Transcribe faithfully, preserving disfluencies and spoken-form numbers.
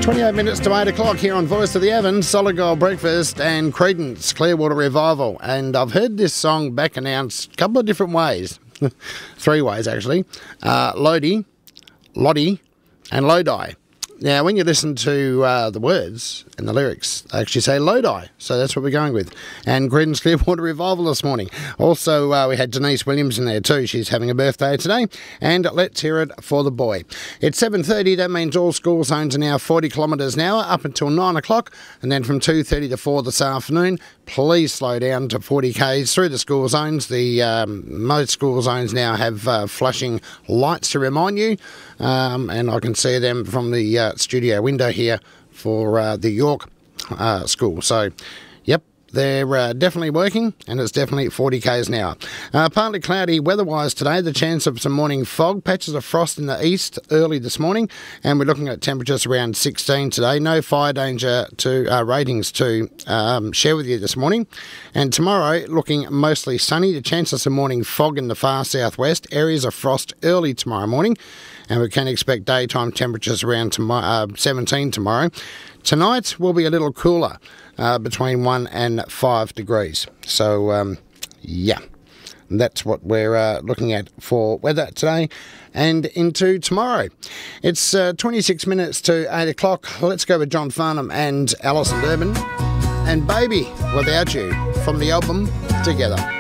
twenty-eight minutes to eight o'clock here on Voice of the Evans, Solid Gold Breakfast and Creedence Clearwater Revival. And I've heard this song back announced a couple of different ways. Three ways, actually. Uh, Lodi, Lottie and Lodi. Now, when you listen to uh, the words and the lyrics, they actually say Lodi, so that's what we're going with. And Creedence Clearwater Revival this morning. Also, uh, we had Denise Williams in there too. She's having a birthday today. And let's hear it for the boy. It's seven thirty. That means all school zones are now forty kilometres an hour up until nine o'clock. And then from two thirty to four this afternoon, please slow down to forty k's through the school zones. The um, most school zones now have uh, flashing lights to remind you. Um, and I can see them from the uh, studio window here for uh, the York uh, school. So, yep, they're uh, definitely working, and it's definitely forty k's an hour. Uh, partly cloudy weather-wise today, the chance of some morning fog, patches of frost in the east early this morning, and we're looking at temperatures around sixteen today. No fire danger to uh, ratings to um, share with you this morning. And tomorrow, looking mostly sunny, the chance of some morning fog in the far southwest, areas of frost early tomorrow morning. And we can expect daytime temperatures around tomorrow, uh, seventeen tomorrow. Tonight will be a little cooler, uh, between one and five degrees. So, um, yeah, that's what we're uh, looking at for weather today and into tomorrow. It's uh, twenty-six minutes to eight o'clock. Let's go with John Farnham and Alison Durbin and Baby Without You from the album Together.